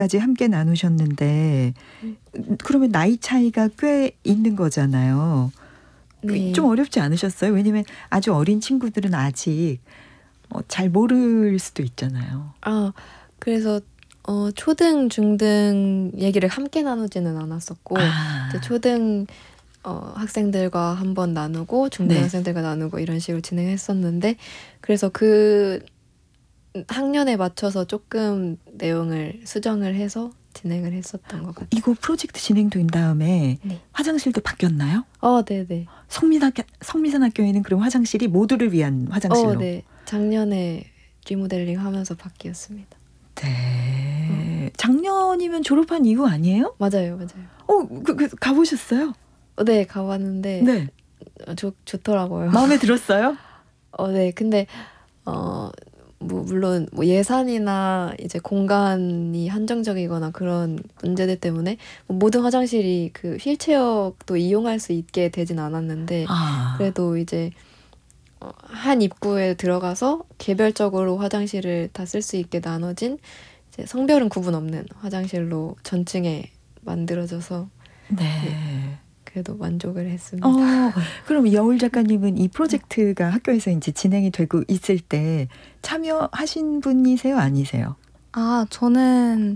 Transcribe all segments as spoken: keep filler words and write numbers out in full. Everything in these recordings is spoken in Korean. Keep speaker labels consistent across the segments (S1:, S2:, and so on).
S1: 까지 함께 나누셨는데
S2: 음.
S1: 그러면 나이 차이가 꽤 있는 거잖아요.
S2: 네.
S1: 좀 어렵지 않으셨어요? 왜냐면 아주 어린 친구들은 아직 어, 잘 모를 수도 있잖아요.
S2: 아, 그래서 어, 초등, 중등 얘기를 함께 나누지는 않았었고
S1: 아.
S2: 이제 초등 어, 학생들과 한번 나누고 중등
S1: 네.
S2: 학생들과 나누고 이런 식으로 진행했었는데 그래서 그 학년에 맞춰서 조금 내용을 수정을 해서 진행을 했었던 것 같아요.
S1: 이거 프로젝트 진행된 다음에
S2: 네.
S1: 화장실도 바뀌었나요?
S2: 어, 네네.
S1: 성민학교, 성미산학교에는 그럼 화장실이 모두를 위한 화장실로?
S2: 어, 네. 작년에 리모델링 하면서 바뀌었습니다.
S1: 네. 작년이면 졸업한 이후 아니에요?
S2: 맞아요, 맞아요.
S1: 어, 그, 그 가보셨어요?
S2: 어, 네, 가봤는데
S1: 네.
S2: 어, 좋, 좋더라고요.
S1: 마음에 들었어요?
S2: 어, 네. 근데 어, 뭐 물론 뭐 예산이나 이제 공간이 한정적이거나 그런 문제들 때문에 뭐 모든 화장실이 그 휠체어도 이용할 수 있게 되진 않았는데
S1: 아.
S2: 그래도 이제 어, 한 입구에 들어가서 개별적으로 화장실을 다 쓸 수 있게 나눠진 이제 성별은 구분 없는 화장실로 전층에 만들어져서
S1: 네.
S2: 네. 그래도 만족을 했습니다.
S1: 어, 그럼 여울 작가님은 이 프로젝트가 학교에서 이제 진행이 되고 있을 때 참여하신 분이세요? 아니세요?
S3: 아, 저는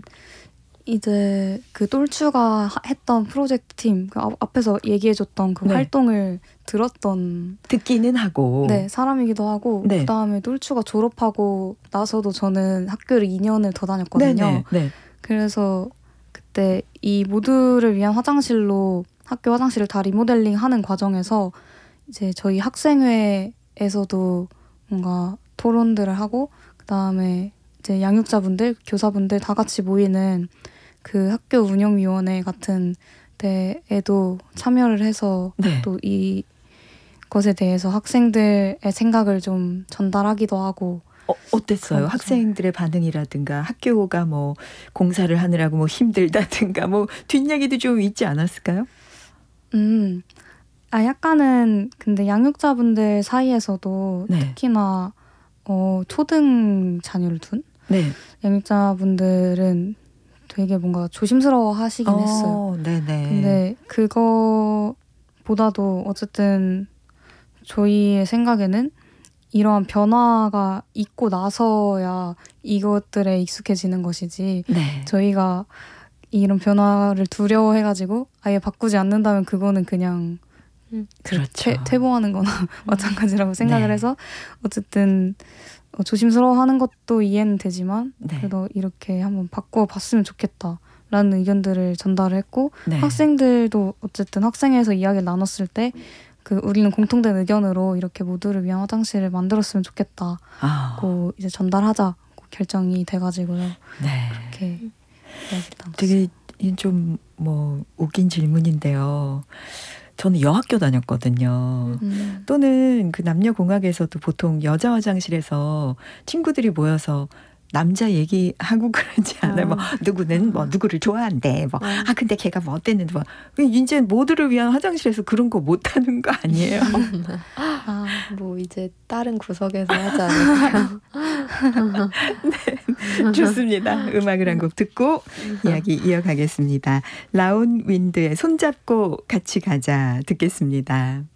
S3: 이제 그 똘추가 하- 했던 프로젝트 팀, 그 앞- 앞에서 얘기해줬던 그
S1: 네.
S3: 활동을 들었던
S1: 듣기는 하고.
S3: 네, 사람이기도 하고
S1: 네.
S3: 그다음에 똘추가 졸업하고 나서도 저는 학교를 이 년을 더 다녔거든요.
S1: 네네. 네.
S3: 그래서 그때 이 모두를 위한 화장실로 학교 화장실을 다 리모델링 하는 과정에서 이제 저희 학생회에서도 뭔가 토론들을 하고 그다음에 이제 양육자분들, 교사분들 다 같이 모이는 그 학교 운영위원회 같은 데에도 참여를 해서
S1: 네.
S3: 또 이 것에 대해서 학생들의 생각을 좀 전달하기도 하고
S1: 어, 어땠어요?
S3: 그런
S1: 학생들의 반응이라든가 학교가 뭐 공사를 하느라고 뭐 힘들다든가 뭐 뒷얘기도 좀 있지 않았을까요?
S3: 음, 아 약간은 근데 양육자분들 사이에서도
S1: 네.
S3: 특히나 어, 초등 자녀를 둔
S1: 네.
S3: 양육자분들은 되게 뭔가 조심스러워 하시긴
S1: 어,
S3: 했어요.
S1: 네네.
S3: 근데 그거보다도 어쨌든 저희의 생각에는 이러한 변화가 있고 나서야 이것들에 익숙해지는 것이지
S1: 네.
S3: 저희가 이런 변화를 두려워해가지고 아예 바꾸지 않는다면 그거는 그냥
S2: 음.
S1: 그렇죠.
S3: 퇴, 퇴보하는 거나 마찬가지라고 생각을
S1: 네.
S3: 해서 어쨌든 어, 조심스러워하는 것도 이해는 되지만
S1: 네.
S3: 그래도 이렇게 한번 바꿔봤으면 좋겠다라는 의견들을 전달을 했고
S1: 네.
S3: 학생들도 어쨌든 학생회에서 이야기를 나눴을 때 그 우리는 공통된 의견으로 이렇게 모두를 위한 화장실을 만들었으면 좋겠다고
S1: 아,
S3: 이제 전달하자고 결정이 돼가지고요.
S1: 네.
S3: 이렇게 이야기를 나눴어요.
S1: 되게 좀 뭐 웃긴 질문인데요. 저는 여학교 다녔거든요.
S3: 음.
S1: 또는 그 남녀공학에서도 보통 여자 화장실에서 친구들이 모여서 남자 얘기하고 그러지 않아요. 뭐 누구는 뭐 누구를 좋아한대. 뭐 아 근데 걔가 뭐 어땠는데 뭐 이제 모두를 위한 화장실에서 그런 거 못하는 거 아니에요?
S3: 아,
S2: 뭐 이제 다른 구석에서 하지 않을까요?
S1: 네, 좋습니다. 음악을 한 곡 듣고 이야기 이어가겠습니다. 라온 윈드의 손잡고 같이 가자 듣겠습니다.